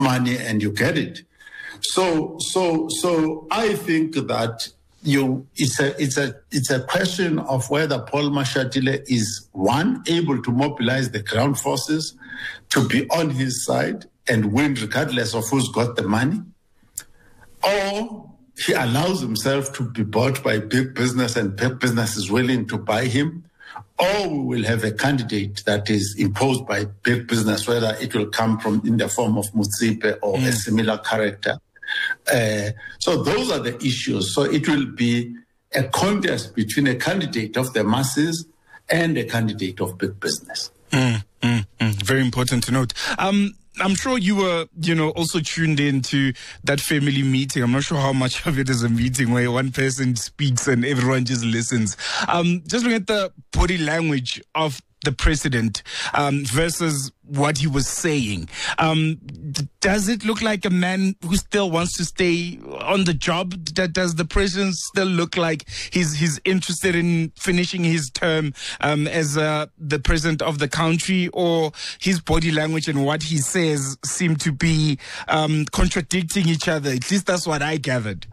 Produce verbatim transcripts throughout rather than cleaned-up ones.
money and you get it. So, so, so I think that you it's a it's a it's a question of whether Paul Mashatile is, one, able to mobilize the ground forces to be on his side and win regardless of who's got the money, or he allows himself to be bought by big business and big business is willing to buy him, or we will have a candidate that is imposed by big business, whether it will come from in the form of Motsepe or mm. a similar character. Uh, so those are the issues. So it will be a contest between a candidate of the masses and a candidate of big business. Mm, mm, mm. Very important to note. Um, I'm sure you were, you know, also tuned into that family meeting. I'm not sure how much of it is a meeting where one person speaks and everyone just listens. Um, just looking at the body language of the president um, versus what he was saying. Um, d- does it look like a man who still wants to stay on the job? D- does the president still look like he's he's interested in finishing his term um, as uh, the president of the country, or his body language and what he says seem to be um, contradicting each other? At least that's what I gathered.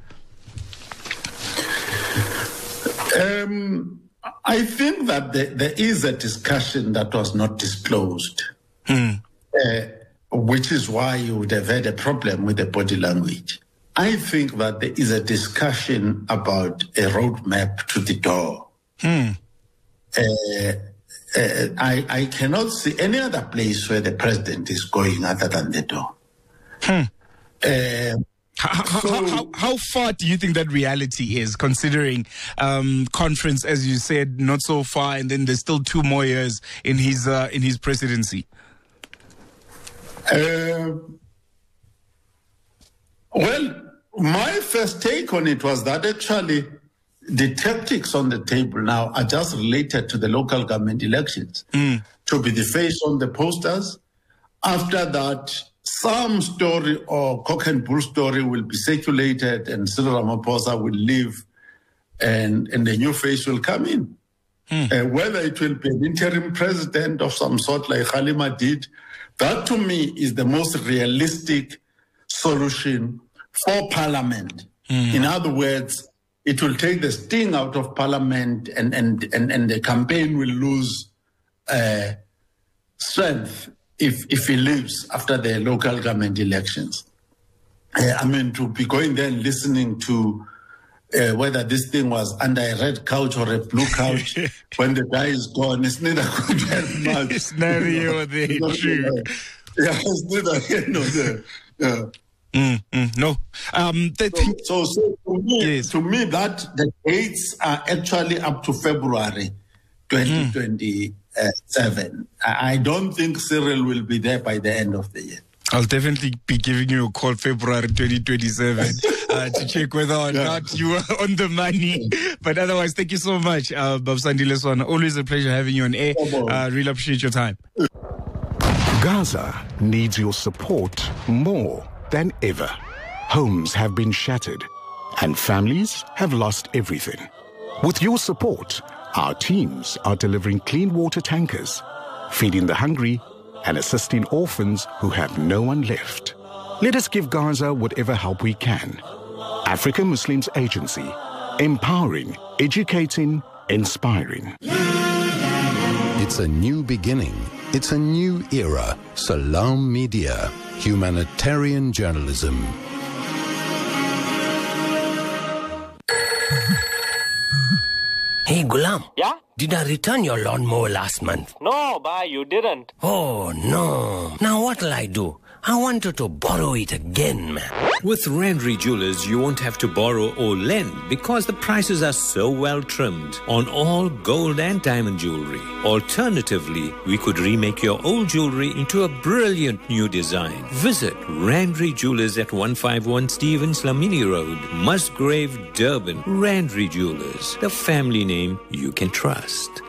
Um. I think that there, there is a discussion that was not disclosed, hmm. uh, which is why you would have had a problem with the body language. I think that there is a discussion about a roadmap to the door. Hmm. Uh, uh, I, I cannot see any other place where the president is going other than the door. Hmm. Uh, How, so, how, how, how far do you think that reality is, considering um, conference, as you said, not so far, and then there's still two more years in his uh, in his presidency? Uh, well, my first take on it was that actually the tactics on the table now are just related to the local government elections, mm. to be the face on the posters. After that, some story or cock and bull story will be circulated and Cyril Ramaphosa will leave and, and the new face will come in. Hmm. Uh, whether it will be an interim president of some sort like Halima did, that to me is the most realistic solution for Parliament. Hmm. In other words, it will take the sting out of Parliament and, and, and, and the campaign will lose uh, strength if if he leaves after the local government elections. Uh, I mean, to be going there and listening to uh, whether this thing was under a red couch or a blue couch when the guy is gone, it's neither good very much. It's neither here or there, true. Yeah, it's neither here nor there. Yeah. Mm, mm, no. Um, so, so, so to me, yes. to me, that the dates are actually up to February twenty twenty. Mm. Uh, seven. I don't think Cyril will be there by the end of the year. I'll definitely be giving you a call February twenty twenty-seven uh, to check whether or yeah. not you are on the money. But otherwise, thank you so much, uh, Babsandile Swana. Always a pleasure having you on air. Uh, really appreciate your time. Gaza needs your support more than ever. Homes have been shattered and families have lost everything. With your support, our teams are delivering clean water tankers, feeding the hungry, and assisting orphans who have no one left. Let us give Gaza whatever help we can. African Muslims Agency, empowering, educating, inspiring. It's a new beginning. It's a new era. Salam Media, humanitarian journalism. Hey, Gulam. Yeah? Did I return your lawnmower last month? No, bye, you didn't. Oh, no. Now what'll I do? I wanted to borrow it again, man. With Randry Jewelers, you won't have to borrow or lend because the prices are so well trimmed on all gold and diamond jewelry. Alternatively, we could remake your old jewelry into a brilliant new design. Visit Randry Jewelers at one fifty-one Stevens Lamini Road, Musgrave, Durban. Randry Jewelers, the family name you can trust.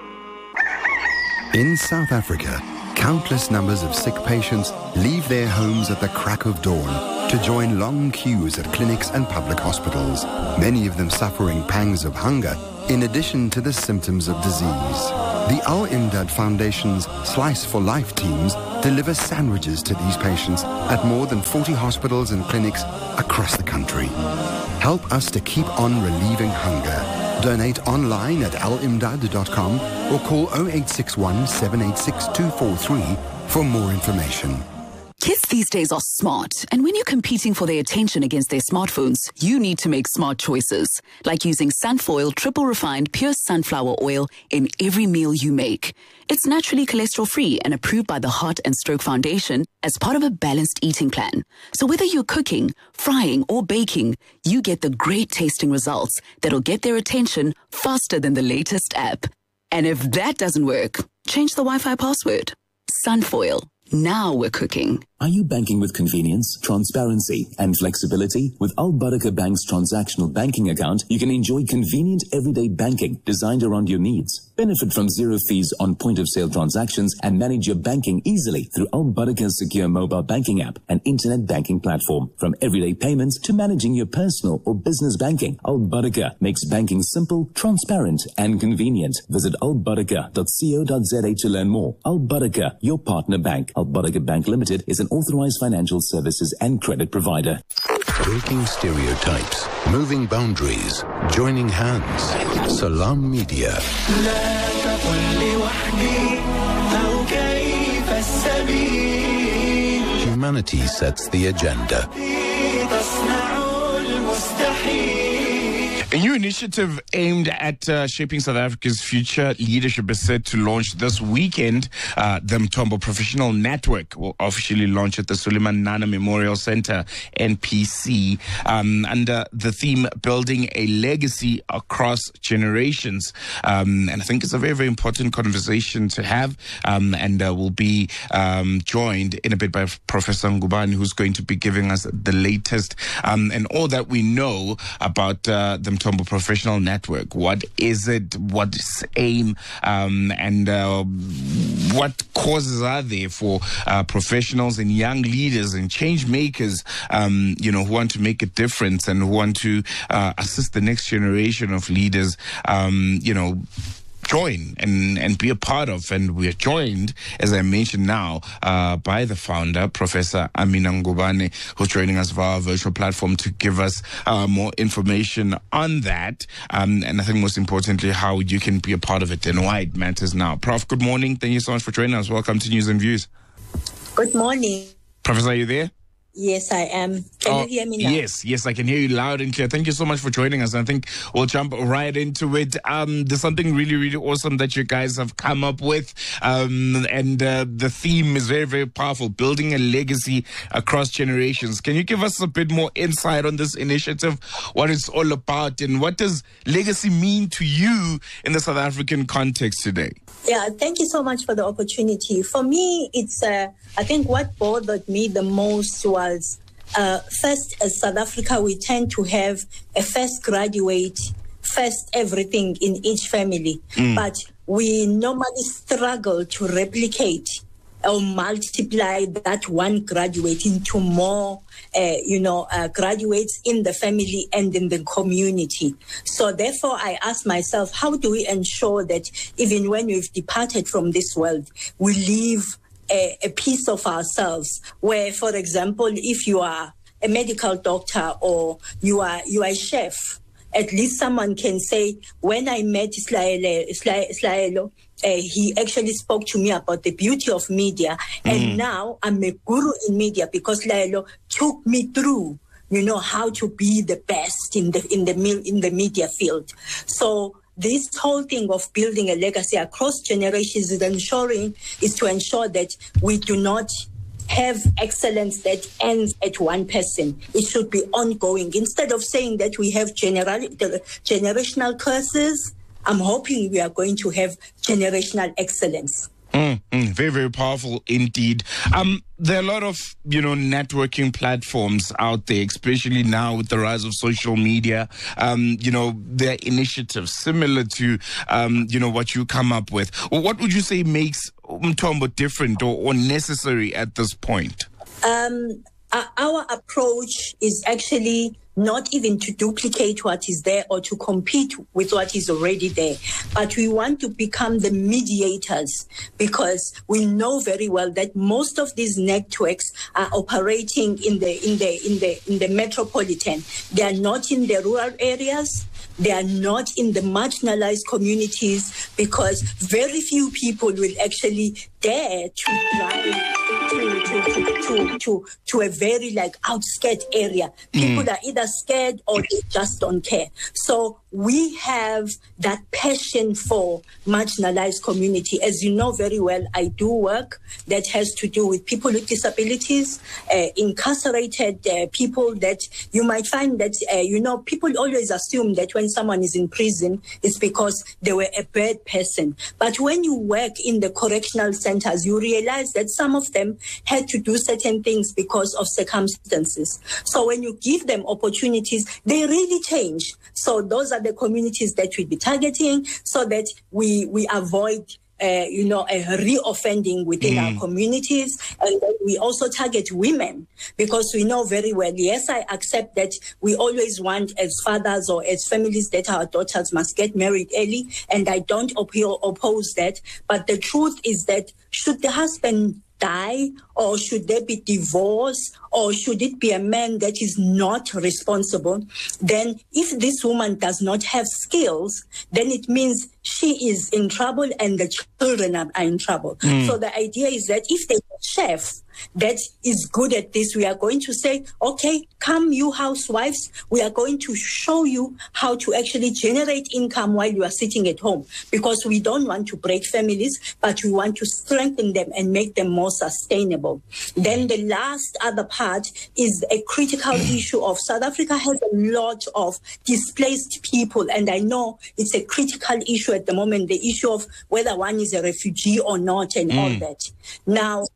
In South Africa, countless numbers of sick patients leave their homes at the crack of dawn to join long queues at clinics and public hospitals, many of them suffering pangs of hunger in addition to the symptoms of disease. The Al Imdad Foundation's Slice for Life teams deliver sandwiches to these patients at more than forty hospitals and clinics across the country. Help us to keep on relieving hunger. Donate online at al imdad dot com or call oh eight six one, seven eight six, two four three for more information. Kids these days are smart, and when you're competing for their attention against their smartphones, you need to make smart choices, like using Sunfoil triple refined pure sunflower oil in every meal you make. It's naturally cholesterol-free and approved by the Heart and Stroke Foundation as part of a balanced eating plan. So whether you're cooking, frying, or baking, you get the great tasting results that'll get their attention faster than the latest app. And if that doesn't work, change the Wi-Fi password. Sunfoil. Now we're cooking. Are you banking with convenience, transparency, and flexibility? With Al Barakah Bank's transactional banking account, you can enjoy convenient everyday banking designed around your needs. Benefit from zero fees on point-of-sale transactions and manage your banking easily through Al Barakah's secure mobile banking app and internet banking platform. From everyday payments to managing your personal or business banking, Al Barakah makes banking simple, transparent, and convenient. Visit al barakah dot co dot za to learn more. Al Barakah, your partner bank. Al Barakah Bank Limited is an authorized financial services and credit provider. Breaking stereotypes, moving boundaries, joining hands. Salam Media. Humanity sets the agenda. A new initiative aimed at uh, shaping South Africa's future leadership is set to launch this weekend. Uh, the Mthombo Professional Network will officially launch at the Suleiman Nana Memorial Center, N P C, um, under the theme Building a Legacy Across Generations. Um, and I think it's a very, very important conversation to have. Um, and uh, we'll be um, joined in a bit by Professor Ngubane, who's going to be giving us the latest um, and all that we know about uh, the Mthombo Professional Network. What is it? What is aim? Um, and uh, what causes are there for uh, professionals and young leaders and change makers, um, you know, who want to make a difference and who want to uh, assist the next generation of leaders, um, you know, join and, and be a part of. And we're joined, as I mentioned now, uh, by the founder, Professor Amina Ngubane, who's joining us via our virtual platform to give us uh, more information on that. Um, and I think most importantly, how you can be a part of it and why it matters now. Prof, good morning. Thank you so much for joining us. Welcome to News and Views. Good morning. Professor, are you there? Yes, I am. Can oh, you hear me now? Yes, yes, I can hear you loud and clear. Thank you so much for joining us. I think we'll jump right into it. Um, there's something really, really awesome that you guys have come up with. Um, and uh, the theme is very, very powerful, building a legacy across generations. Can you give us a bit more insight on this initiative, what it's all about, and what does legacy mean to you in the South African context today? Yeah, thank you so much for the opportunity. For me, it's, uh, I think what bothered me the most was, uh, first, as South Africa, we tend to have a first graduate, first everything in each family. Mm. But we normally struggle to replicate or multiply that one graduate into more, uh, you know, uh, graduates in the family and in the community. So therefore, I ask myself, how do we ensure that even when we've departed from this world, we leave a, a piece of ourselves where, for example, if you are a medical doctor or you are, you are a chef, at least someone can say, when I met Slaelo, uh, he actually spoke to me about the beauty of media. Mm. And now I'm a guru in media because Slaelo took me through, you know, how to be the best in the, in the, in the media field. So this whole thing of building a legacy across generations is ensuring, is to ensure that we do not have excellence that ends at one person. It should be ongoing. Instead of saying that we have general, generational curses, I'm hoping we are going to have generational excellence. Mm, mm, very, very powerful indeed. Um, there are a lot of, you know, networking platforms out there, especially now with the rise of social media. Um, you know, there are initiatives similar to, um, you know, what you come up with. What would you say makes Mthombo different or, or necessary at this point? Um, our approach is actually not even to duplicate what is there or to compete with what is already there, but we want to become the mediators, because we know very well that most of these networks are operating in the in the in the in the metropolitan. They are not in the rural areas. They are not in the marginalized communities, because very few people will actually dare to drive to, to, to, to, to, to a very like outskirt area. People mm. are either scared or they just don't care. So we have that passion for marginalized community. As you know very well, I do work that has to do with people with disabilities, uh, incarcerated uh, people that you might find that, uh, you know, people always assume that when someone is in prison, it's because they were a bad person. But when you work in the correctional centers, you realize that some of them had to do certain things because of circumstances. So when you give them opportunities, they really change. So those are the communities that we'll be targeting, so that we, we avoid Uh, you know, a re-offending within mm. our communities. And then we also target women, because we know very well, yes, I accept that we always want as fathers or as families that our daughters must get married early, and I don't op- oppose that. But the truth is that should the husband die, or should there be divorce, or should it be a man that is not responsible, then if this woman does not have skills, then it means she is in trouble and the children are, are in trouble. Mm. So the idea is that if they have a chef that is good at this, we are going to say, okay, come you housewives, we are going to show you how to actually generate income while you are sitting at home, because we don't want to break families, but we want to strengthen them and make them more sustainable. Then the last other part is a critical issue of South Africa has a lot of displaced people, and I know it's a critical issue at the moment, the issue of whether one is a refugee or not and mm. all that. Now,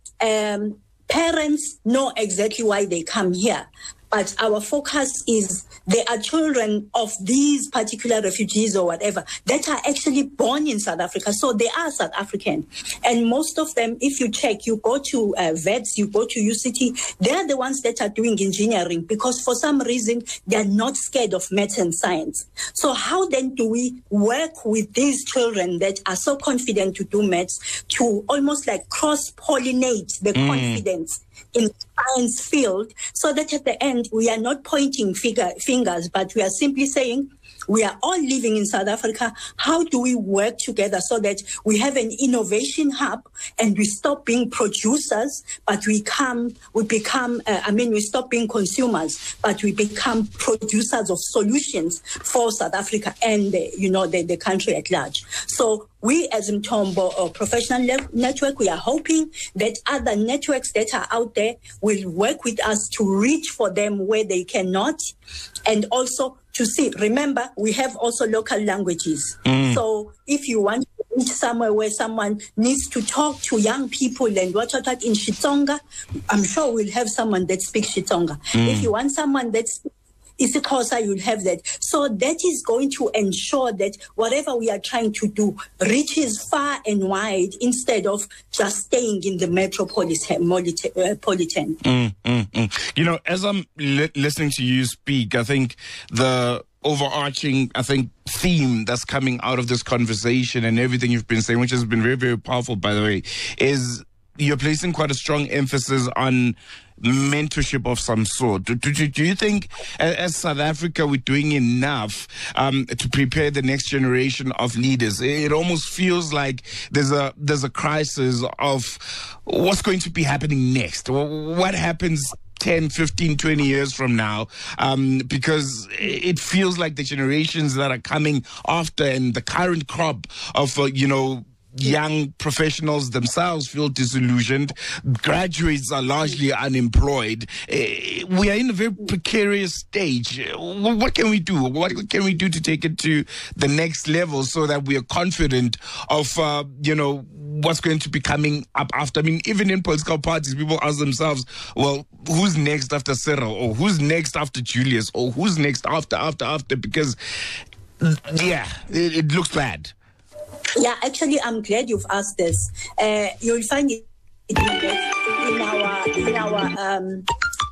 Um, parents know exactly why they come here, but our focus is there are children of these particular refugees or whatever that are actually born in South Africa, so they are South African. And most of them, if you check, you go to uh, Vets, you go to U C T, they're the ones that are doing engineering, because for some reason they're not scared of maths and science. So how then do we work with these children that are so confident to do maths to almost like cross-pollinate the mm. confidence in the science field, so that at the end we are not pointing figure, fingers, but we are simply saying we are all living in South Africa. How do we work together so that we have an innovation hub and we stop being producers, but we come, we become, uh, I mean, we stop being consumers, but we become producers of solutions for South Africa and, the, you know, the, the country at large. So we as Mthombo uh, Professional Le- Network, we are hoping that other networks that are out there will work with us to reach for them where they cannot, and also to see, remember, we have also local languages. Mm. So if you want to reach somewhere where someone needs to talk to young people and what what what in Xitsonga, I'm sure we'll have someone that speaks Xitsonga. Mm. If you want someone that's isiXhosa, you'll have that. So that is going to ensure that whatever we are trying to do reaches far and wide, instead of just staying in the metropolitan. Mm, mm, mm. You know, as I'm li- listening to you speak, I think the overarching, I think, theme that's coming out of this conversation and everything you've been saying, which has been very, very powerful, by the way, is you're placing quite a strong emphasis on mentorship of some sort. Do, do, do you think, as South Africa, we're doing enough um, to prepare the next generation of leaders? It almost feels like there's a there's a crisis of what's going to be happening next. What happens ten, fifteen, twenty years from now, um, because it feels like the generations that are coming after and the current crop of, uh, you know, young professionals themselves feel disillusioned. Graduates are largely unemployed. Uh, we are in a very precarious stage. What can we do? What can we do to take it to the next level so that we are confident of, uh, you know, what's going to be coming up after? I mean, even in political parties, people ask themselves, well, who's next after Cyril? Or who's next after Julius? Or who's next after, after, after? Because, yeah, it, it looks bad. Yeah, actually, I'm glad you've asked this. Uh, you'll find it in our in our um,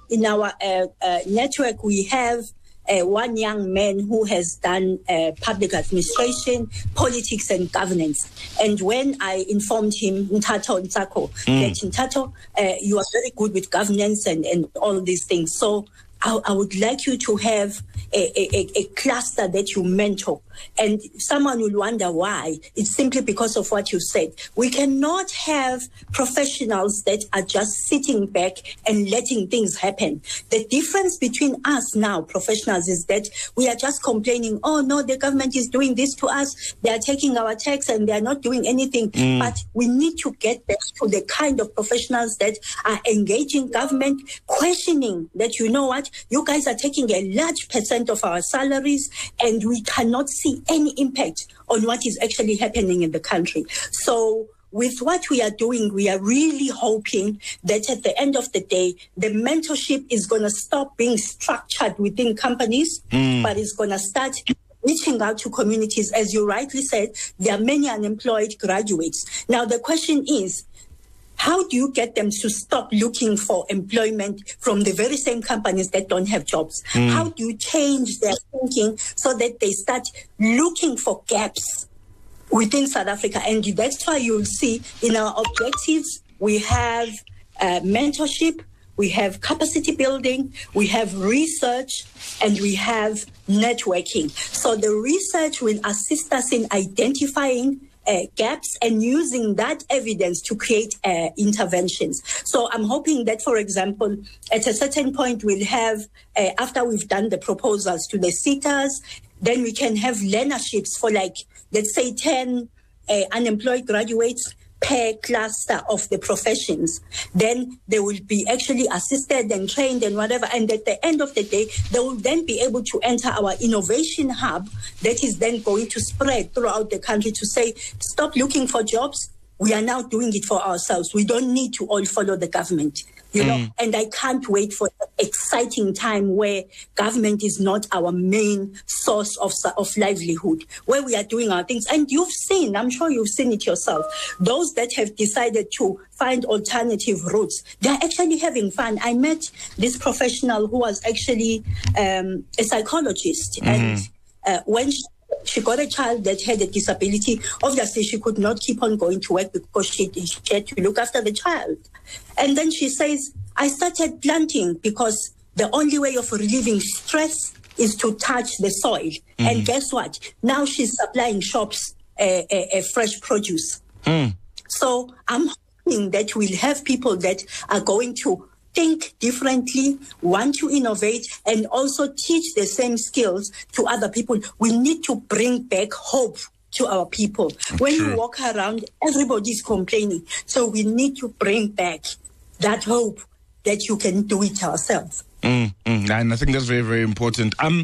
in our uh, uh, network, we have uh, one young man who has done uh, public administration, politics, and governance. And when I informed him, Ntato Nsako, mm. that Ntato, uh, you are very good with governance and, and all these things. So I, I would like you to have a, a, a cluster that you mentor. And someone will wonder why. It's simply because of what you said. We cannot have professionals that are just sitting back and letting things happen. The difference between us now, professionals, is that we are just complaining, oh, no, the government is doing this to us. They are taking our tax and they are not doing anything. Mm. But we need to get back to the kind of professionals that are engaging government, questioning that, you know what, you guys are taking a large percent of our salaries and we cannot see any impact on what is actually happening in the country. So with what we are doing, we are really hoping that at the end of the day, the mentorship is going to stop being structured within companies, mm. but it's going to start reaching out to communities. As you rightly said, there are many unemployed graduates. Now, the question is, how do you get them to stop looking for employment from the very same companies that don't have jobs? Mm. How do you change their thinking so that they start looking for gaps within South Africa? And that's why you'll see in our objectives, we have uh, mentorship, we have capacity building, we have research, and we have networking. So the research will assist us in identifying Uh, gaps and using that evidence to create uh, interventions. So I'm hoping that, for example, at a certain point we'll have, uh, after we've done the proposals to the SETAs, then we can have learnerships for like, let's say ten uh, unemployed graduates per cluster of the professions. Then they will be actually assisted and trained and whatever. And at the end of the day, they will then be able to enter our innovation hub that is then going to spread throughout the country to say, stop looking for jobs. We are now doing it for ourselves. We don't need to all follow the government. You know, mm. and I can't wait for an exciting time where government is not our main source of, of livelihood, where we are doing our things. And you've seen, I'm sure you've seen it yourself, those that have decided to find alternative routes, they're actually having fun. I met this professional who was actually um, a psychologist. Mm. And uh, when she She got a child that had a disability. Obviously, she could not keep on going to work because she, she had to look after the child. And then she says, I started planting because the only way of relieving stress is to touch the soil. Mm-hmm. And guess what? Now she's supplying shops a, a, a fresh produce. Mm. So I'm hoping that we'll have people that are going to think differently, want to innovate, and also teach the same skills to other people. We need to bring back hope to our people. When True. You walk around, everybody's complaining. So we need to bring back that hope that you can do it yourself. Mm, mm, and I think that's very, very important. Um,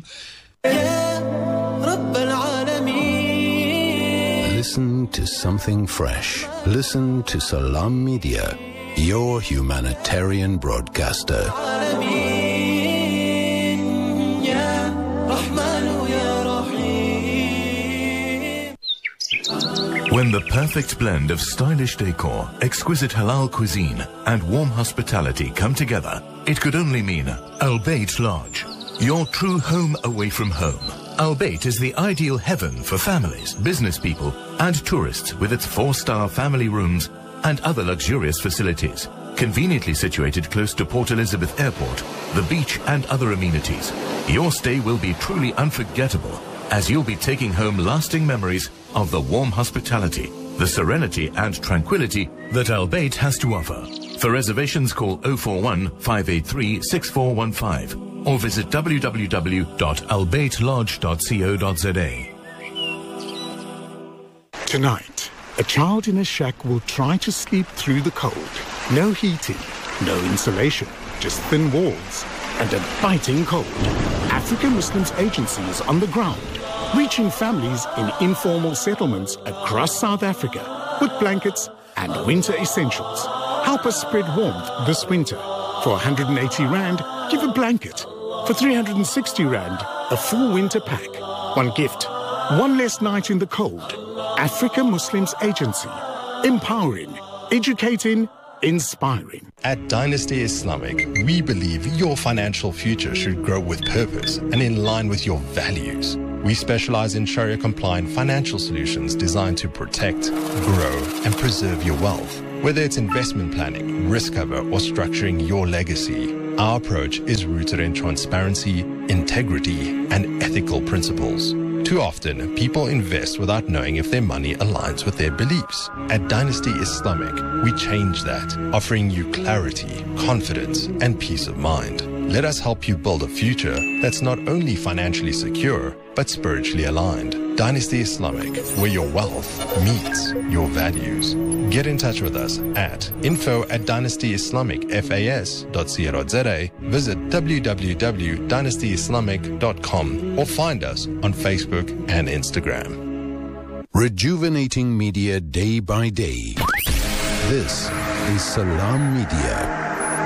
Listen to something fresh. Listen to Salam Media, your humanitarian broadcaster. When the perfect blend of stylish decor, exquisite halal cuisine, and warm hospitality come together, it could only mean Al Bayt Lodge, your true home away from home. Al Bayt is the ideal heaven for families, business people, and tourists with its four-star family rooms and other luxurious facilities, conveniently situated close to Port Elizabeth Airport, the beach and other amenities. Your stay will be truly unforgettable, as you'll be taking home lasting memories of the warm hospitality, the serenity and tranquility that Al Bayt has to offer. For reservations, call oh four one, five eight three, six four one five or visit w w w dot al bayt lodge dot co dot z a. Tonight, a child in a shack will try to sleep through the cold. No heating, no insulation, just thin walls and a biting cold. African Muslims Agency is on the ground, reaching families in informal settlements across South Africa with blankets and winter essentials. Help us spread warmth this winter. For one hundred eighty rand, give a blanket. For three hundred sixty rand, a full winter pack. One gift, one less night in the cold. Africa Muslims Agency, empowering, educating, inspiring. At Dynasty Islamic, we believe your financial future should grow with purpose and in line with your values. We specialize in Sharia-compliant financial solutions designed to protect, grow, and preserve your wealth. Whether it's investment planning, risk cover, or structuring your legacy, our approach is rooted in transparency, integrity, and ethical principles. Too often, people invest without knowing if their money aligns with their beliefs. At Dynasty Islamic, we change that, offering you clarity, confidence, and peace of mind. Let us help you build a future that's not only financially secure, but spiritually aligned. Dynasty Islamic, where your wealth meets your values. Get in touch with us at info at dynastyislamic.fas.co.za, visit w w w dot dynasty islamic dot com, or find us on Facebook and Instagram. Rejuvenating media day by day. This is Salam Media.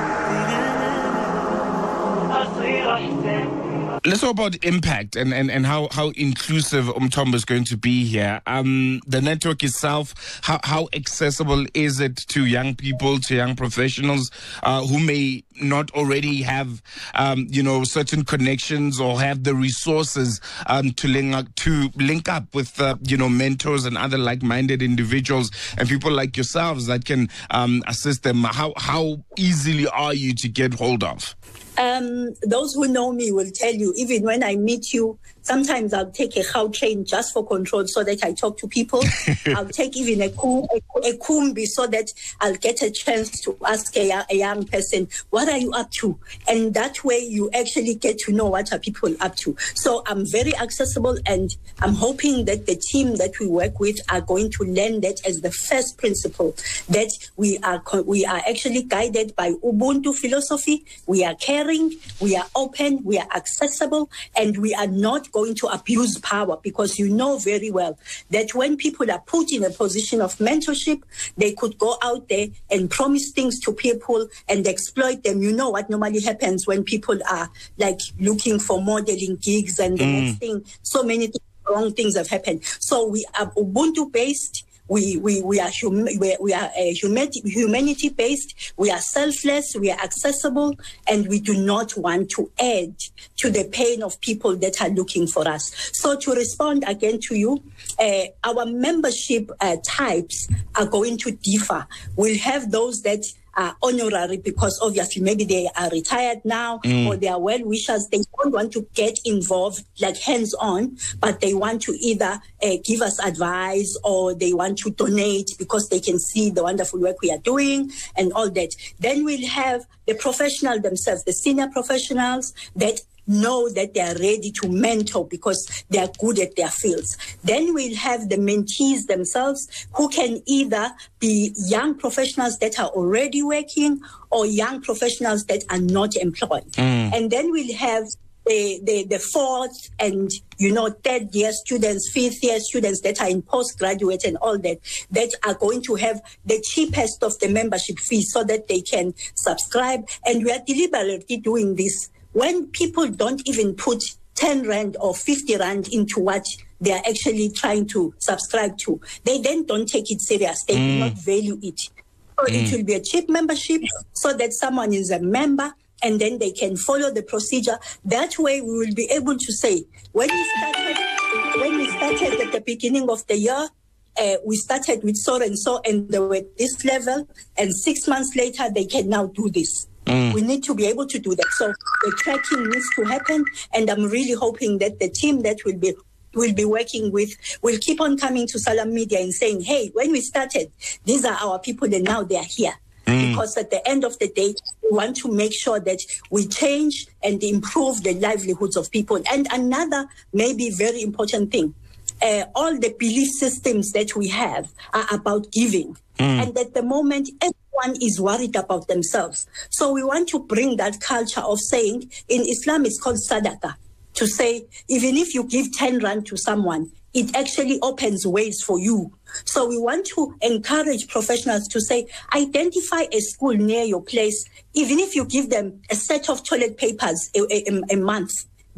Let's talk about impact and, and, and how, how inclusive Umthombo is going to be here. Um, the network itself, how, how accessible is it to young people, to young professionals uh, who may not already have, um, you know, certain connections or have the resources um, to link up, to link up with, uh, you know, mentors and other like-minded individuals and people like yourselves that can um, assist them? How, how easily are you to get hold of? Um, those who know me will tell you, even when I meet you, sometimes I'll take a cow train just for control so that I talk to people. I'll take even a, kum, a, a kumbi so that I'll get a chance to ask a, a young person, what are you up to? And that way you actually get to know what are people up to. So I'm very accessible, and I'm hoping that the team that we work with are going to learn that as the first principle, that we are, we are actually guided by Ubuntu philosophy. We are caring, we are open, we are accessible, and we are not going to abuse power, because you know very well that when people are put in a position of mentorship, they could go out there and promise things to people and exploit them. You know what normally happens when people are like looking for modeling gigs, and the mm. next thing, so many th- wrong things have happened. So we are Ubuntu based. We we we are hum, we, we are uh, humanity humanity based. We are selfless. We are accessible, and we do not want to add to the pain of people that are looking for us. So to respond again to you, uh, our membership uh, types are going to differ. We'll have those that are honorary because obviously maybe they are retired now mm. or they are well-wishers. They don't want to get involved like hands-on, but they want to either uh, give us advice or they want to donate because they can see the wonderful work we are doing and all that. Then we'll have the professional themselves, the senior professionals that know that they are ready to mentor because they are good at their fields. Then we'll have the mentees themselves who can either be young professionals that are already working or young professionals that are not employed. Mm. And then we'll have the, the, the fourth and, you know, third year students, fifth year students that are in postgraduate and all that, that are going to have the cheapest of the membership fees so that they can subscribe. And we are deliberately doing this when people don't even put ten rand or fifty rand into what they are actually trying to subscribe to. They then don't take it serious. They mm. do not value it. So mm. it will be a cheap membership so that someone is a member and then they can follow the procedure. That way we will be able to say, when we started, when we started at the beginning of the year, Uh, we started with so and so and they were at this level, and six months later they can now do this. Mm. We need to be able to do that. So the tracking needs to happen, and I'm really hoping that the team that will be will be working with will keep on coming to Salam Media and saying, hey, when we started, these are our people and now they are here. Mm. Because at the end of the day, we want to make sure that we change and improve the livelihoods of people. And another maybe very important thing, Uh, all the belief systems that we have are about giving. Mm. And at the moment, everyone is worried about themselves. So we want to bring that culture of saying, in Islam, it's called sadaqah, to say, even if you give ten rand to someone, it actually opens ways for you. So we want to encourage professionals to say, identify a school near your place. Even if you give them a set of toilet papers a, a, a month,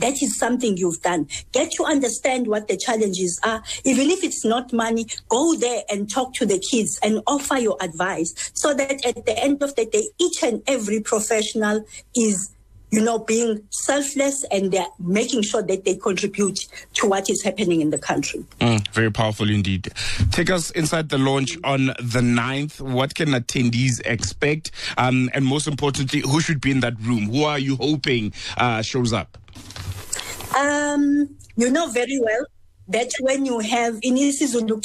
that is something you've done. Get to understand what the challenges are. Even if it's not money, go there and talk to the kids and offer your advice so that at the end of the day, each and every professional is, you know, being selfless and they're making sure that they contribute to what is happening in the country. Mm, very powerful indeed. Take us inside the launch on the ninth. What can attendees expect? Um, and most importantly, who should be in that room? Who are you hoping uh, shows up? Um, you know very well that when you have, in isiZulu,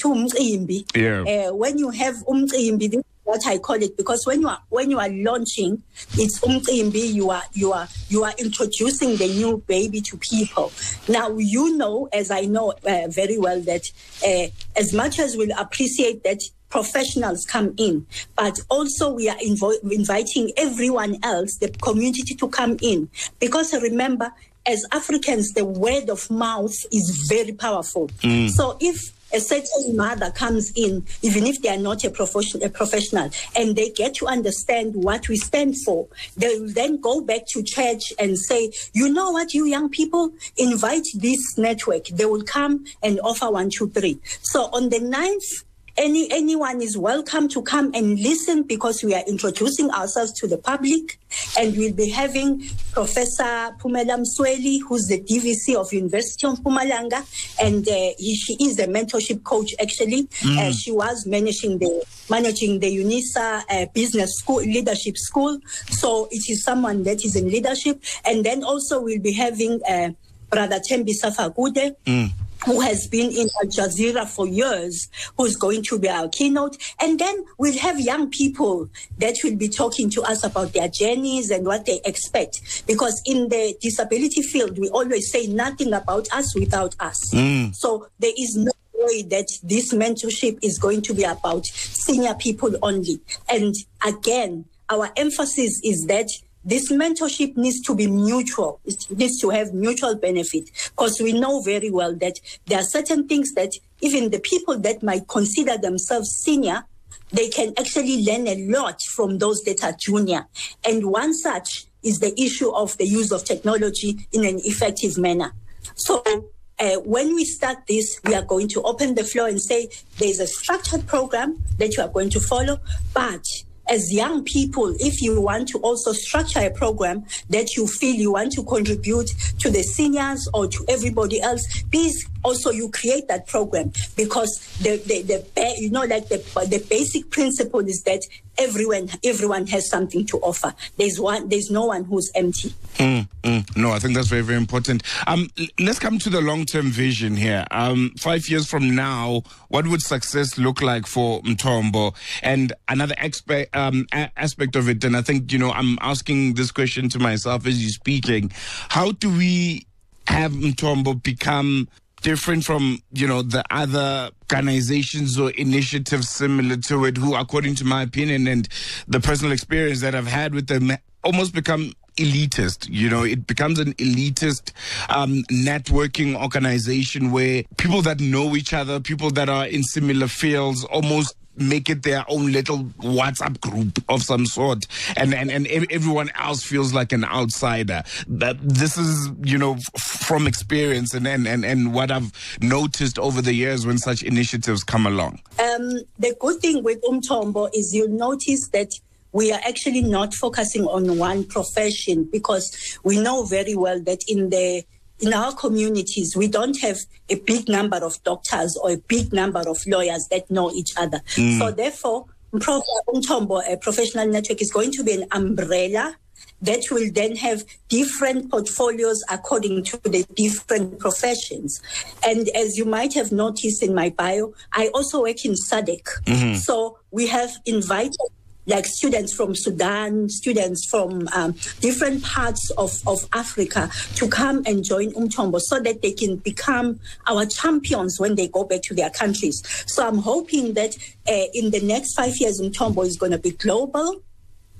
yeah. uh, when you have umcimbi, this is what I call it, because when you are when you are launching, it's umcimbi, you are you are you are introducing the new baby to people. Now you know, as I know uh, very well, that uh, as much as we'll appreciate that professionals come in, but also we are invo- inviting everyone else, the community, to come in, because remember, as Africans, the word of mouth is very powerful. Mm. So if a certain mother comes in, even if they are not a, profession, a professional, and they get to understand what we stand for, they will then go back to church and say, you know what, you young people, invite this network. They will come and offer one, two, three. So on the ninth, Any anyone is welcome to come and listen, because we are introducing ourselves to the public, and we'll be having Professor Phumela Msweli, who's the D V C of University of Mpumalanga, and uh, he, she is a mentorship coach. Actually, mm. uh, she was managing the managing the UNISA uh, Business School Leadership School, so it is someone that is in leadership. And then also we'll be having uh, Brother Thembisa Fakude. Mm. who has been in Al Jazeera for years, who's going to be our keynote. And then we'll have young people that will be talking to us about their journeys and what they expect. Because in the disability field, we always say nothing about us without us. Mm. So there is no way that this mentorship is going to be about senior people only. And again, our emphasis is that this mentorship needs to be mutual. It needs to have mutual benefit, because we know very well that there are certain things that even the people that might consider themselves senior, they can actually learn a lot from those that are junior. And one such is the issue of the use of technology in an effective manner. So uh, when we start this, we are going to open the floor and say there's a structured program that you are going to follow, but as young people, if you want to also structure a program that you feel you want to contribute to the seniors or to everybody else, please also you create that program, because the the, the you know like the the basic principle is that everyone everyone has something to offer. There's one there's no one who's empty. Mm, mm. No, I think that's very, very important. Um, let's come to the long-term vision here. Um, five years from now, what would success look like for Mthombo? And another aspect, um, a- aspect of it, and I think, you know, I'm asking this question to myself as you're speaking. How do we have Mthombo become different from, you know, the other organizations or initiatives similar to it, who, according to my opinion and the personal experience that I've had with them, almost become elitist? You know, it becomes an elitist um, networking organization where people that know each other, people that are in similar fields, almost make it their own little WhatsApp group of some sort, and and, and everyone else feels like an outsider. That this is, you know, f- from experience and, and, and, and what I've noticed over the years when such initiatives come along. Um, the good thing with Umthombo is you'll notice that we are actually not focusing on one profession, because we know very well that in the in our communities, we don't have a big number of doctors or a big number of lawyers that know each other. Mm. So therefore, Umthombo, a professional network, is going to be an umbrella that will then have different portfolios according to the different professions. And as you might have noticed in my bio, I also work in S A D C. Mm-hmm. So we have invited like students from Sudan, students from um, different parts of, of Africa to come and join Umthombo so that they can become our champions when they go back to their countries. So I'm hoping that uh, in the next five years, Umthombo is going to be global.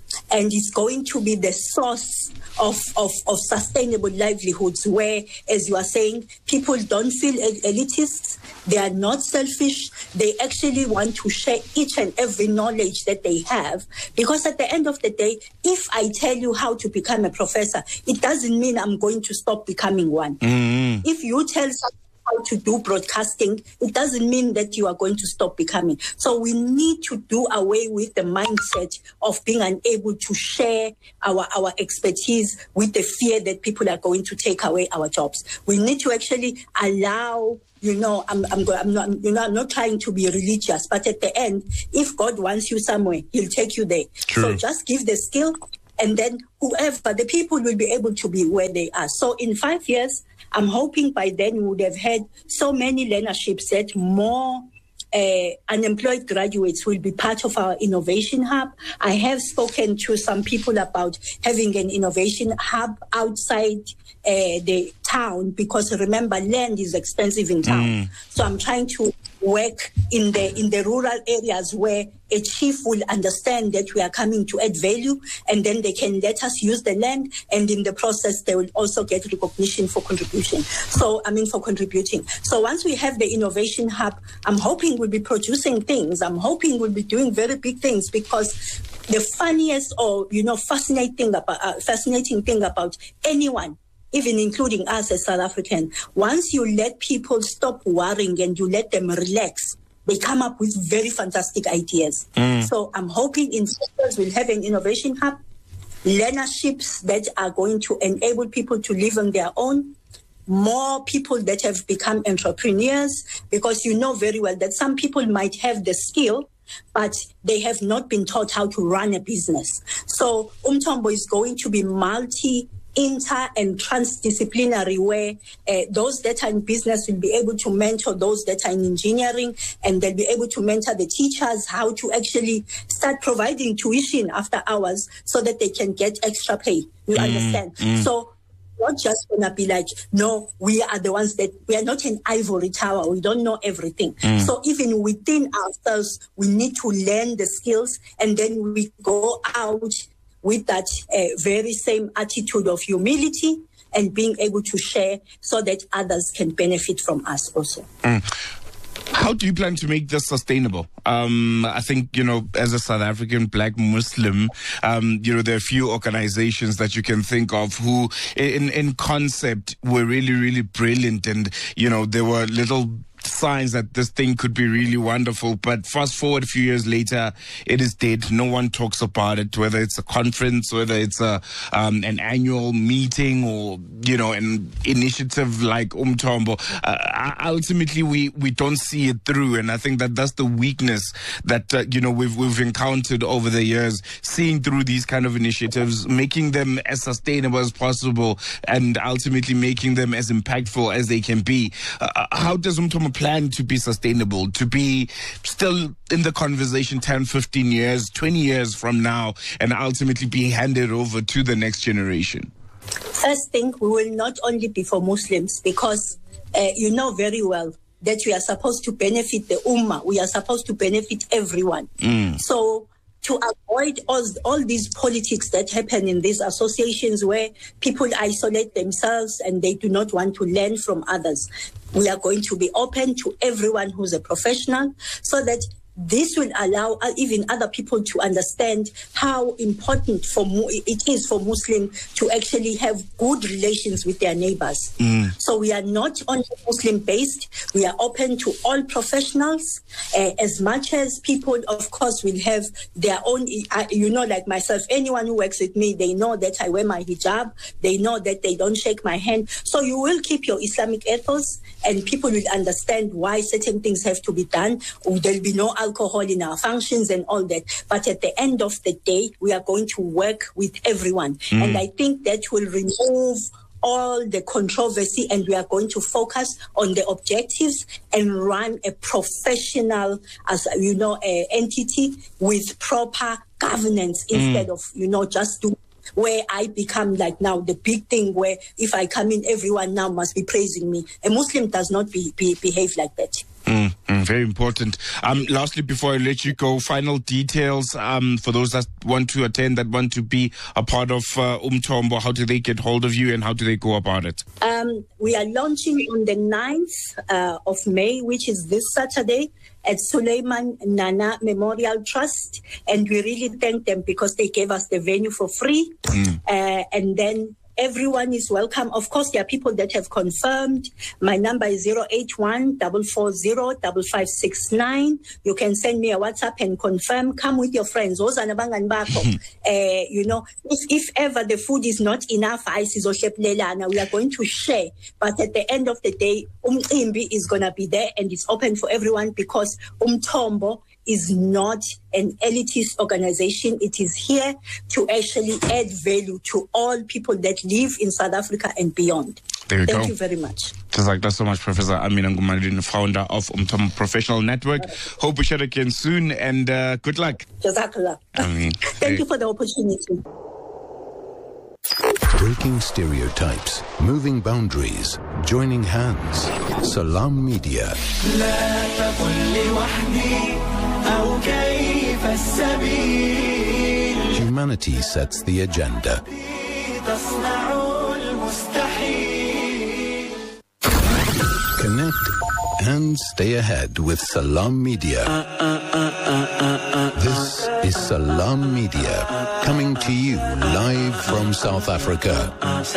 and it's going to be the source of, of, of sustainable livelihoods where, as you are saying, people don't feel elitist, they are not selfish, they actually want to share each and every knowledge that they have. Because at the end of the day, if I tell you how to become a professor, it doesn't mean I'm going to stop becoming one. Mm-hmm. If you tell someone how to do broadcasting, it doesn't mean that you are going to stop becoming. So we need to do away with the mindset of being unable to share our, our expertise with the fear that people are going to take away our jobs. We need to actually allow, you know, I'm, I'm, I'm not, you know, I'm not trying to be religious, but at the end, if God wants you somewhere, he'll take you there. True. So just give the skill, and then whoever, the people will be able to be where they are. So in five years, I'm hoping by then we would have had so many learnerships that more uh, unemployed graduates will be part of our innovation hub. I have spoken to some people about having an innovation hub outside uh, the town, because remember, land is expensive in town. Mm. So I'm trying to work in the in the rural areas where a chief will understand that we are coming to add value, and then they can let us use the land, and in the process they will also get recognition for contribution. So I mean for contributing. So once we have the innovation hub, I'm hoping we'll be producing things. I'm hoping we'll be doing very big things, because the funniest or you know fascinating thing about uh, fascinating thing about anyone, even including us as South African, once you let people stop worrying and you let them relax, they come up with very fantastic ideas. Mm. So I'm hoping in sectors we'll have an innovation hub, learnerships that are going to enable people to live on their own, more people that have become entrepreneurs, because you know very well that some people might have the skill, but they have not been taught how to run a business. So Umthombo is going to be multi inter and transdisciplinary, where uh, those that are in business will be able to mentor those that are in engineering, and they'll be able to mentor the teachers how to actually start providing tuition after hours so that they can get extra pay. You mm, understand? Mm. So not just going to be like, no, we are the ones that, we are not an ivory tower. We don't know everything. Mm. So even within ourselves, we need to learn the skills, and then we go out with that uh, very same attitude of humility and being able to share so that others can benefit from us also. Mm. How do you plan to make this sustainable? Um, I think, you know, as a South African black Muslim, um, you know, there are a few organizations that you can think of who in, in concept were really, really brilliant. And, you know, there were little signs that this thing could be really wonderful, but fast forward a few years later, it is dead. No one talks about it, whether it's a conference, whether it's a um, an annual meeting, or you know, an initiative like Umthombo. Uh, ultimately, we we don't see it through, and I think that that's the weakness that uh, you know we've we've encountered over the years. Seeing through these kind of initiatives, making them as sustainable as possible, and ultimately making them as impactful as they can be. Uh, how does Umthombo plan to be sustainable, to be still in the conversation ten, fifteen years, twenty years from now, and ultimately be handed over to the next generation? First thing, we will not only be for Muslims, because uh, you know very well that we are supposed to benefit the Ummah. We are supposed to benefit everyone. Mm. So to avoid all, all these politics that happen in these associations where people isolate themselves and they do not want to learn from others, we are going to be open to everyone who's a professional, so that this will allow even other people to understand how important for it is for Muslims to actually have good relations with their neighbors. Mm. So we are not only Muslim-based, we are open to all professionals, uh, as much as people, of course, will have their own, uh, you know, like myself, anyone who works with me, they know that I wear my hijab, they know that they don't shake my hand. So you will keep your Islamic ethos, and people will understand why certain things have to be done. There'll be no alcohol in our functions and all that. But at the end of the day, we are going to work with everyone. Mm. And I think that will remove all the controversy, and we are going to focus on the objectives and run a professional, as you know, a entity with proper governance mm. instead of, you know, just do where I become like now the big thing where if I come in, everyone now must be praising me. A Muslim does not be, be, behave like that. Mm, mm, very important. Um, lastly, before I let you go, final details um, for those that want to attend, that want to be a part of uh, Umthombo. How do they get hold of you and how do they go about it? Um, we are launching on the ninth uh, of May, which is this Saturday, at Suleiman Nana Memorial Trust. And we really thank them because they gave us the venue for free. Mm. Uh, and then everyone is welcome. Of course, there are people that have confirmed. My number is zero eight one, four four zero, five five six nine. You can send me a WhatsApp and confirm. Come with your friends. uh, you know, if, if ever the food is not enough, we are going to share. But at the end of the day, Umcimbi is going to be there and it's open for everyone because Umthombo is not an elitist organization. It is here to actually add value to all people that live in South Africa and beyond. There you Thank go. you very much. Jazakallah so much, Professor Amina Ngumadini, founder of Umthombo Professional Network. Hope we chat again soon and uh, good luck. Jazakallah. I mean, Thank hey. you for the opportunity. Breaking stereotypes, moving boundaries, joining hands. Salam Media. Humanity sets the agenda. Connect and stay ahead with Salam Media. This is Salam Media, coming to you live from South Africa.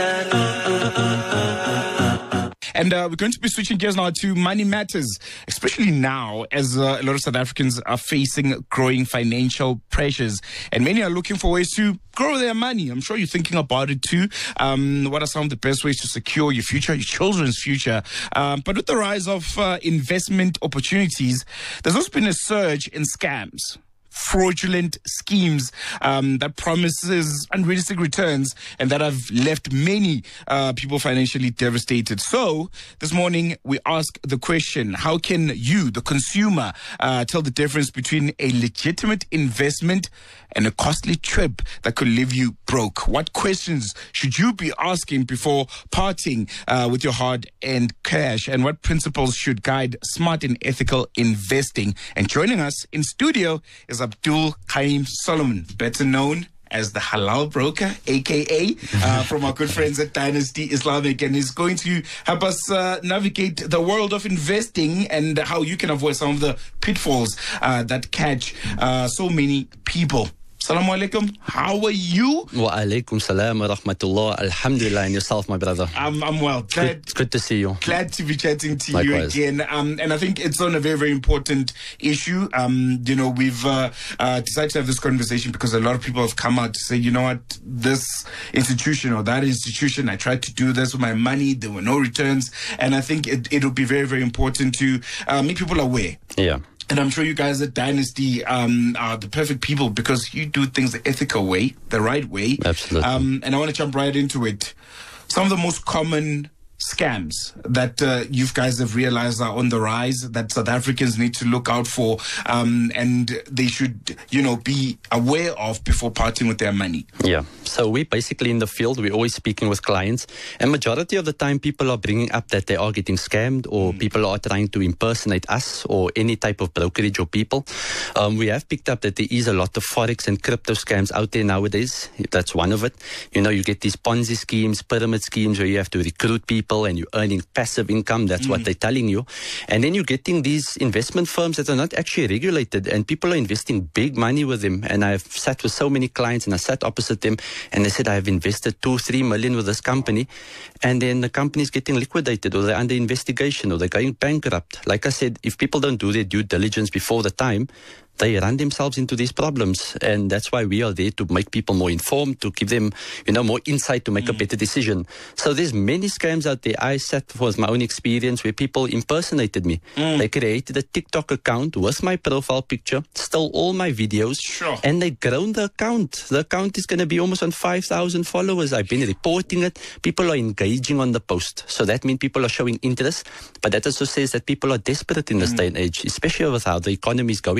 And uh, we're going to be switching gears now to money matters, especially now as uh, a lot of South Africans are facing growing financial pressures. And many are looking for ways to grow their money. I'm sure you're thinking about it too. Um, what are some of the best ways to secure your future, your children's future? Um, but with the rise of uh, investment opportunities, there's also been a surge in scams, fraudulent schemes um, that promises unrealistic returns and that have left many uh, people financially devastated. So this morning we ask the question, how can you, the consumer, uh, tell the difference between a legitimate investment and a costly trip that could leave you broke? What questions should you be asking before parting uh, with your hard-earned cash? And what principles should guide smart and ethical investing? And joining us in studio is Abdul Kaim Solomon, better known as the Halal Broker, a k a uh, from our good friends at Dynasty Islamic, and is going to help us uh, navigate the world of investing and how you can avoid some of the pitfalls uh, that catch uh, so many people. Assalamu alaikum. How are you? Wa alaikum salam wa rahmatullah. Alhamdulillah. And yourself, my brother? I'm, I'm well. Glad, good, good to see you. Glad to be chatting to Likewise. you again. Um, and I think it's on a very, very important issue. Um, you know, we've uh, uh, decided to have this conversation because a lot of people have come out to say, you know what, this institution or that institution, I tried to do this with my money. There were no returns. And I think it, it'll be very, very important to uh, make people aware. Yeah. And I'm sure you guys at Dynasty um, are the perfect people because you do things the ethical way, the right way. Absolutely. Um, and I want to jump right into it. Some of the most common scams that uh, you guys have realized are on the rise that South Africans need to look out for um, and they should, you know, be aware of before parting with their money. Yeah. So we basically in the field, we're always speaking with clients, and majority of the time people are bringing up that they are getting scammed or mm. people are trying to impersonate us or any type of brokerage or people. Um, we have picked up that there is a lot of Forex and crypto scams out there nowadays. That's one of it. You know, you get these Ponzi schemes, pyramid schemes where you have to recruit people and you're earning passive income. That's mm. what they're telling you. And then you're getting these investment firms that are not actually regulated and people are investing big money with them. And I've sat with so many clients and I sat opposite them and they said, I've invested two, three million with this company. And then the company is getting liquidated or they're under investigation or they're going bankrupt. Like I said, if people don't do their due diligence before the time, they run themselves into these problems. And that's why we are there to make people more informed, to give them, you know, more insight to make mm. a better decision. So there's many scams out there. I sat with my own experience where people impersonated me. Mm. They created a TikTok account with my profile picture, stole all my videos, sure. and they grown the account. The account is going to be almost on five thousand followers. I've been reporting it. People are engaging on the post. So that means people are showing interest. But that also says that people are desperate in this mm. day and age, especially with how the economy is going nowadays.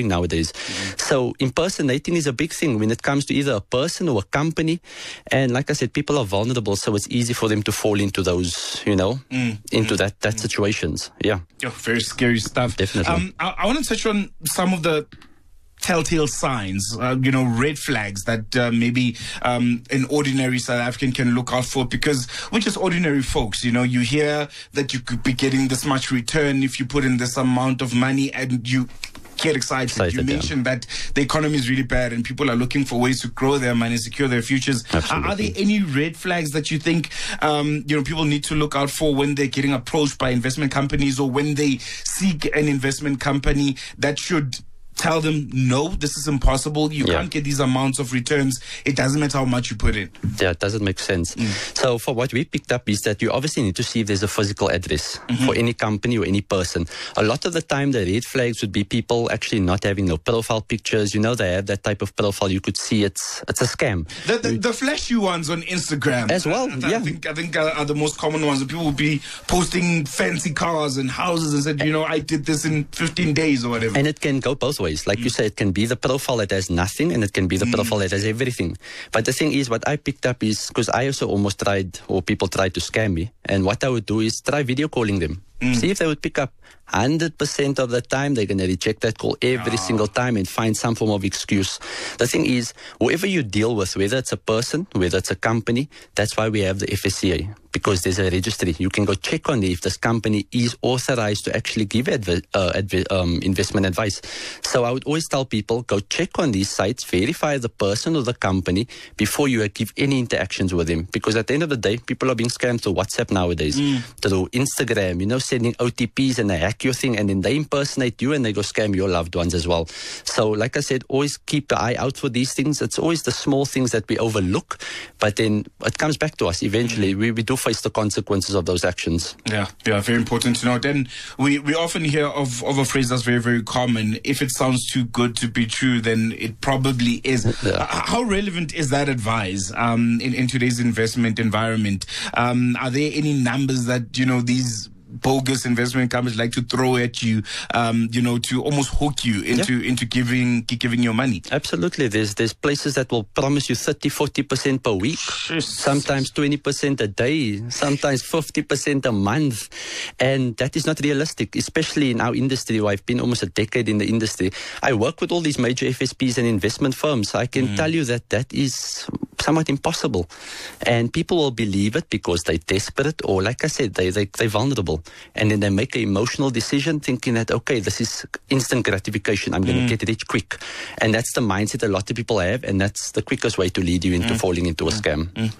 names. Mm-hmm. So impersonating is a big thing when it comes to either a person or a company. And like I said, people are vulnerable, so it's easy for them to fall into those, you know, mm. into mm. that, that mm. situations. Yeah. Oh, very scary stuff. Definitely. Um, I, I want to touch on some of the telltale signs, uh, you know, red flags that uh, maybe um, an ordinary South African can look out for, because we're just ordinary folks. You know, you hear that you could be getting this much return if you put in this amount of money, and you get excited. excited you mentioned yeah. that the economy is really bad and people are looking for ways to grow their money, secure their futures. Are, are there any red flags that you think um, you know, people need to look out for when they're getting approached by investment companies, or when they seek an investment company that should tell them, no, this is impossible, you yeah. can't get these amounts of returns, it doesn't matter how much you put in? Yeah, it doesn't make sense. Mm. So for what we picked up is that you obviously need to see if there's a physical address mm-hmm. for any company or any person. A lot of the time the red flags would be people actually not having no profile pictures. You know, they have that type of profile, you could see it's it's a scam. The, the, the flashy ones on Instagram as well, I, yeah. I think, I think uh, are the most common ones. People will be posting fancy cars and houses and said, you know, I did this in fifteen days or whatever. And it can go both ways. Like mm. you say, it can be the profile that has nothing, and it can be the mm. profile that has everything. But the thing is, what I picked up is, because I also almost tried, or people tried to scam me, and what I would do is try video calling them. Mm. See if they would pick up. one hundred percent of the time, they're going to reject that call every oh. single time and find some form of excuse. The thing is, whoever you deal with, whether it's a person, whether it's a company, that's why we have the F S C A, because there's a registry. You can go check on if this company is authorized to actually give adv- uh, adv- um, investment advice. So I would always tell people, go check on these sites, verify the person or the company before you give any interactions with them. Because at the end of the day, people are being scammed through WhatsApp nowadays, mm. through Instagram, you know, sending O T Ps and they hack your thing, and then they impersonate you and they go scam your loved ones as well. So like I said, always keep the eye out for these things. It's always the small things that we overlook, but then it comes back to us eventually. Mm. We, we do face the consequences of those actions. Yeah, yeah, very important to note. And we, we often hear of, of a phrase that's very, very common. If it sounds too good to be true, then it probably is. Yeah. How relevant is that advice um, in, in today's investment environment? Um, are there any numbers that, you know, these bogus investment companies like to throw at you, um, you know, to almost hook you into yeah. into giving giving your money? Absolutely. There's there's places that will promise you thirty, forty percent per week, sometimes twenty percent a day, sometimes fifty percent a month. And that is not realistic, especially in our industry, where I've been almost a decade in the industry. I work with all these major F S Ps and investment firms. I can mm. tell you that that is somewhat impossible. And people will believe it because they're desperate, or like I said, they, they, they're vulnerable. And then they make an emotional decision thinking that, okay, this is instant gratification. I'm mm. going to get rich quick. And that's the mindset a lot of people have. And that's the quickest way to lead you into mm. falling into a scam. Mm.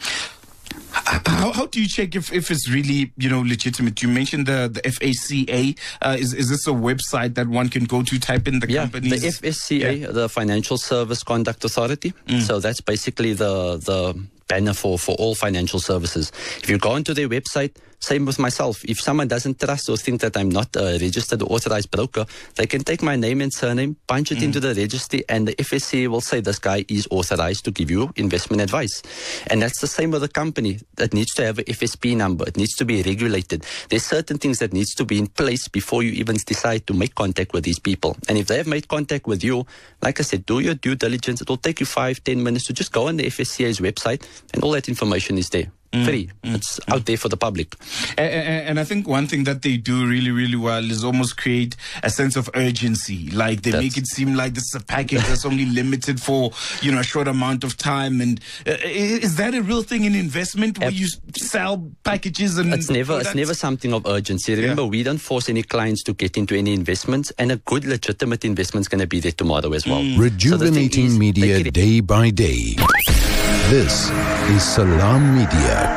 How, how do you check if, if it's really, you know, legitimate? You mentioned the, the F A C A. Uh, is, is this a website that one can go to, type in the yeah, companies? The F S C A, yeah. the Financial Service Conduct Authority. Mm. So that's basically the the banner for, for all financial services. If you go onto their website, same with myself. If someone doesn't trust or think that I'm not a registered or authorized broker, they can take my name and surname, punch it mm. into the registry, and the F S C A will say this guy is authorized to give you investment advice. And that's the same with a company that needs to have an F S P number. It needs to be regulated. There's certain things that needs to be in place before you even decide to make contact with these people. And if they have made contact with you, like I said, do your due diligence. It will take you five, ten minutes to just go on the F S C A's website, and all that information is there. Mm, free. Mm, it's mm. out there for the public. And, and, and I think one thing that they do really, really well is almost create a sense of urgency. Like they that's, make it seem like this is a package that's only limited for, you know, a short amount of time. And uh, is that a real thing in investment where you sell packages? And it's never, it's never something of urgency. Remember, yeah. we don't force any clients to get into any investments, and a good legitimate investment is going to be there tomorrow as well. Mm. Rejuvenating so is, media day by day. This is Salam Media.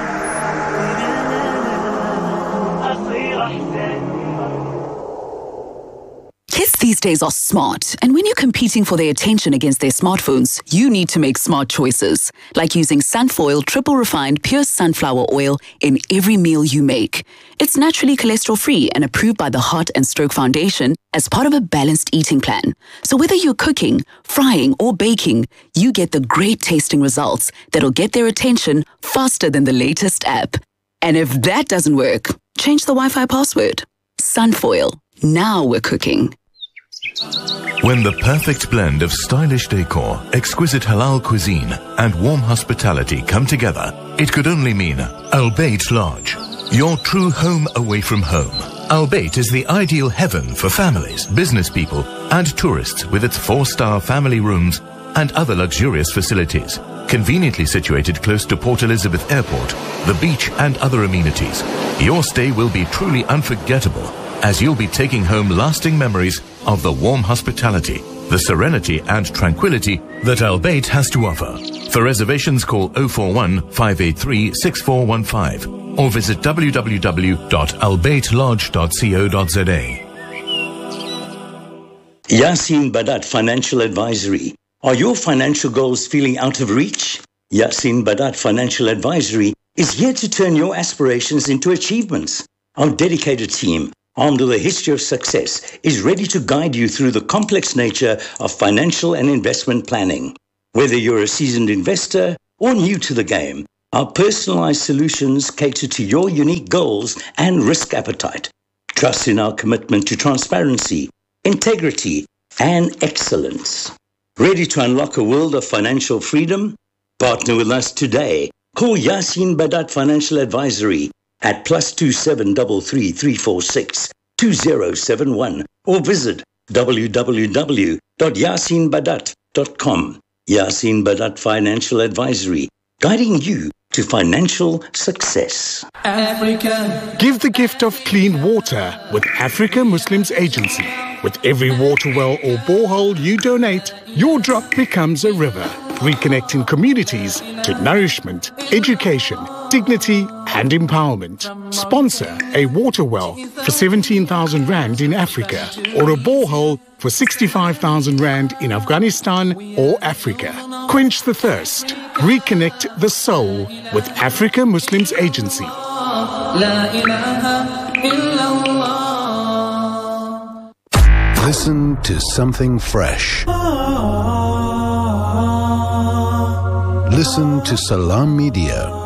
Kids these days are smart, and when you're competing for their attention against their smartphones, you need to make smart choices, like using Sunfoil triple refined pure sunflower oil in every meal you make. It's naturally cholesterol-free and approved by the Heart and Stroke Foundation as part of a balanced eating plan. So whether you're cooking, frying, or baking, you get the great tasting results that'll get their attention faster than the latest app. And if that doesn't work, change the Wi-Fi password. Sunfoil. Now we're cooking. When the perfect blend of stylish decor, exquisite halal cuisine, and warm hospitality come together, it could only mean Al Bayt Lodge, your true home away from home. Al Bayt is the ideal heaven for families, business people, and tourists with its four-star family rooms and other luxurious facilities. Conveniently situated close to Port Elizabeth Airport, the beach, and other amenities, your stay will be truly unforgettable, as you'll be taking home lasting memories of the warm hospitality, the serenity and tranquility that Al Bayt has to offer. For reservations, call oh four one, five eight three, six four one five or visit w w w dot al bayt lodge dot co dot z a. Yasin Badat Financial Advisory. Are your financial goals feeling out of reach? Yasin Badat Financial Advisory is here to turn your aspirations into achievements. Our dedicated team, armed with a history of success, is ready to guide you through the complex nature of financial and investment planning. Whether you're a seasoned investor or new to the game, our personalized solutions cater to your unique goals and risk appetite. Trust in our commitment to transparency, integrity, and excellence. Ready to unlock a world of financial freedom? Partner with us today. Call Yasin Badat Financial Advisory at plus two seven three three, three four six, two zero seven one or visit w w w dot yasin badat dot com. Yasin Badat Financial Advisory, guiding you to financial success. Africa. Give the gift of clean water with Africa Muslims Agency. With every water well or borehole you donate, your drop becomes a river, reconnecting communities to nourishment, education, dignity and empowerment. Sponsor a water well for seventeen thousand rand in Africa or a borehole for sixty-five thousand rand in Afghanistan or Africa. Quench the thirst. Reconnect the soul with Africa Muslims Agency. Listen to something fresh. Listen to Salam Media.